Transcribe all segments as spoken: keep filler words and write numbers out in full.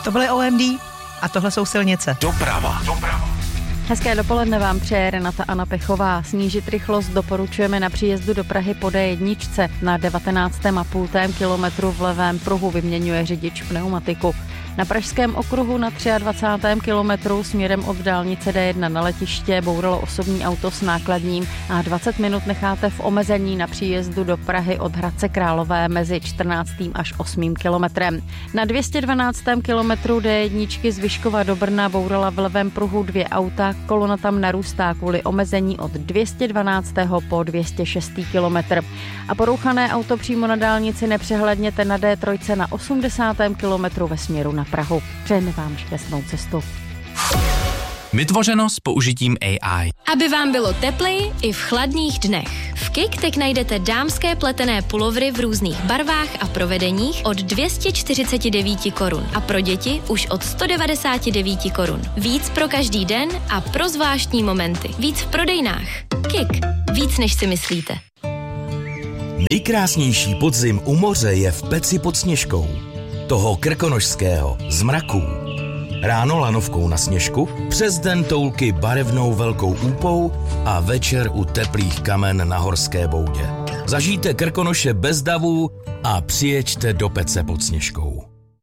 To byly O M D a tohle jsou silnice. Doprava. Doprava. Hezké dopoledne vám přeje Renata Anna Pechová. Snížit rychlost doporučujeme na příjezdu do Prahy po D jedna. Na devatenáctém a půl kilometru v levém pruhu vyměňuje řidič pneumatiku. Na pražském okruhu na dvacátém třetím kilometru směrem od dálnice D jedna na letiště bouralo osobní auto s nákladním a dvacet minut necháte v omezení na příjezdu do Prahy od Hradce Králové mezi čtrnáctým až osmým kilometrem. Na dvě stě dvanáctém kilometru D jedna z Vyškova do Brna bourala v levém pruhu dvě auta, kolona tam narůstá kvůli omezení od dvě stě dvanáctého po dvě stě šestý kilometr. A porouchané auto přímo na dálnici nepřehledněte na D tři na osmdesátém kilometru ve směru na Prahu. Přejeme vám šťastnou cestu. Vytvořeno s použitím A I. Aby vám bylo tepleji i v chladných dnech. V Kik teď najdete dámské pletené pulovry v různých barvách a provedeních od dvě stě čtyřicet devět korun a pro děti už od sto devadesát devět korun. Víc pro každý den a pro zvláštní momenty. Víc v prodejnách. Kik. Víc než si myslíte. Nejkrásnější podzim u moře je v Peci pod Sněžkou. Toho krkonošského, z mraků. Ráno lanovkou na sněžku, přes den toulky barevnou velkou úpou a večer u teplých kamen na horské boudě. Zažijte Krkonoše bez davů a přijeďte do Pece pod Sněžkou.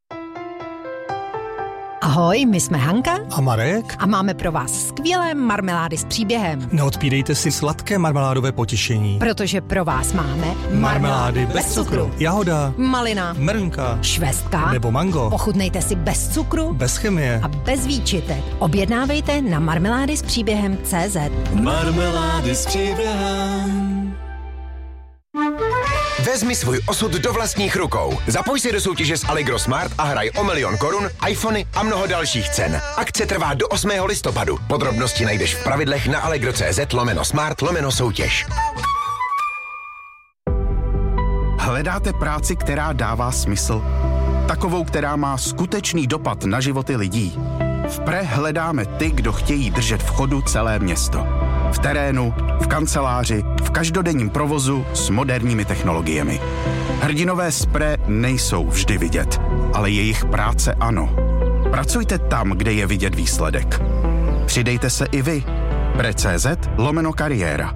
Ahoj, my jsme Hanka a Marek a máme pro vás skvělé marmelády s příběhem. Neodpídejte si sladké marmeládové potěšení. Protože pro vás máme marmelády bez, bez cukru. Jahoda, malina, mrnka, švestka nebo mango. Pochutnejte si bez cukru, bez chemie a bez výčitek. Objednávejte na marmelády s příběhem tečka cé zet. Marmelády s příběhem. Vezmi svůj osud do vlastních rukou. Zapoj se do soutěže s Allegro Smart a hraj o milion korun, iPhony a mnoho dalších cen. Akce trvá do osmého listopadu. Podrobnosti najdeš v pravidlech na allegro tečka cé zet lomeno smart lomeno soutěž. Hledáte práci, která dává smysl? Takovou, která má skutečný dopad na životy lidí? V Pre hledáme ty, kdo chtějí držet v chodu celé město. V terénu, v kanceláři, v každodenním provozu s moderními technologiemi. Hrdinové z Pre nejsou vždy vidět, ale jejich práce ano. Pracujte tam, kde je vidět výsledek. Přidejte se i vy. Pre tečka cé zet lomeno kariéra.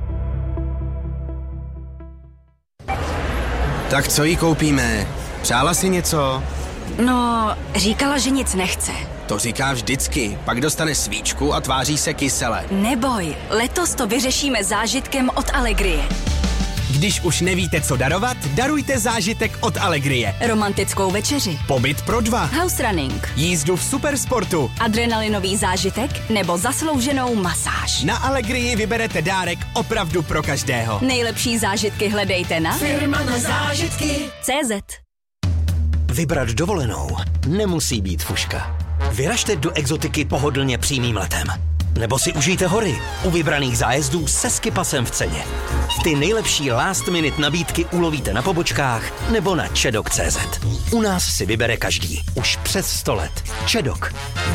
Tak co jí koupíme? Přála si něco? No, říkala, že nic nechce. To říká vždycky, pak dostane svíčku a tváří se kysele. Neboj, letos to vyřešíme zážitkem od Allegrie. Když už nevíte, co darovat, darujte zážitek od Allegrie. Romantickou večeři. Pobyt pro dva. House running. Jízdu v supersportu. Adrenalinový zážitek nebo zaslouženou masáž. Na Allegrii vyberete dárek opravdu pro každého. Nejlepší zážitky hledejte na Firma na zážitky tečka cé zet. Vybrat dovolenou nemusí být fuška. Vyražte do exotiky pohodlně přímým letem. Nebo si užijte hory u vybraných zájezdů se skipasem v ceně. Ty nejlepší last minute nabídky ulovíte na pobočkách nebo na čedok tečka cé zet. U nás si vybere každý. Už přes sto let. Čedok.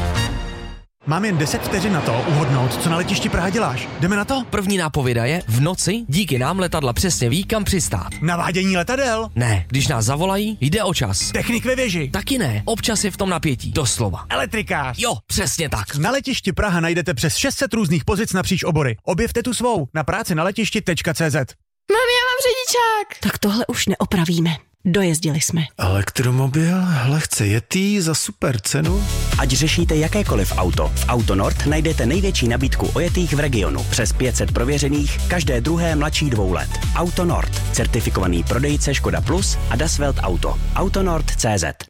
Mám jen deset vteřin na to uhodnout, co na letišti Praha děláš. Jdeme na to? První nápověda je, v noci díky nám letadla přesně ví, kam přistát. Navádění letadel? Ne, když nás zavolají, jde o čas. Technik ve věži? Taky ne, občas je v tom napětí, doslova. Elektrikář? Jo, přesně tak. Na letišti Praha najdete přes šest set různých pozic napříč obory. Objevte tu svou na práci na letišti tečka cé zet. Mami, já mám řidičák. Tak tohle už neopravíme. Dojezdili jsme. Elektromobil, lehce jetý za super cenu. Ať řešíte jakékoliv auto, v Autonord najdete největší nabídku ojetých v regionu. Přes pět set prověřených, každé druhé mladší dvou let. Autonord, certifikovaný prodejce Škoda Plus a Das Welt Auto. Autonord tečka cé zet.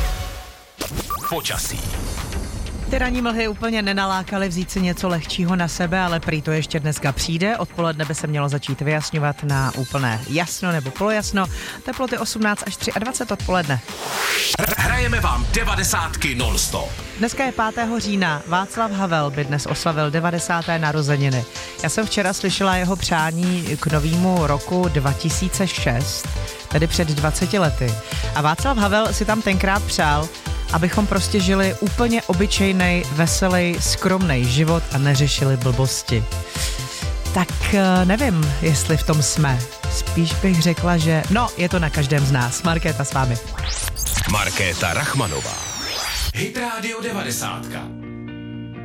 Počasí. Ty ranní mlhy úplně nenalákaly vzít si něco lehčího na sebe, ale prý to ještě dneska přijde. Odpoledne by se mělo začít vyjasňovat na úplné jasno nebo polojasno. Teploty osmnáct až dvacet tři odpoledne. Hrajeme vám devadesátky non-stop. Dneska je pátého října. Václav Havel by dnes oslavil devadesáté narozeniny. Já jsem včera slyšela jeho přání k novému roku dva tisíce šest, tedy před dvaceti lety. A Václav Havel si tam tenkrát přál, abychom prostě žili úplně obyčejnej, veselý, skromnej život a neřešili blbosti. Tak nevím, jestli v tom jsme. Spíš bych řekla, že no, je to na každém z nás. Markéta s vámi. Markéta Rachmanová. Hit Radio devadesát.